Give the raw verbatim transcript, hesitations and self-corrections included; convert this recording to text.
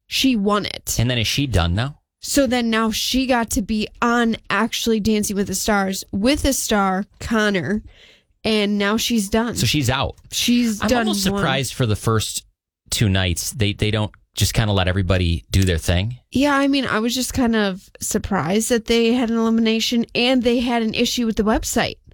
she won it. And then is she done now? So then now she got to be on actually Dancing with the Stars with a star, Connor, and now she's done. So she's out. She's I'm done. almost one. surprised for the first two nights they they don't just kind of let everybody do their thing. Yeah, I mean, I was just kind of surprised that they had an elimination and they had an issue with the website.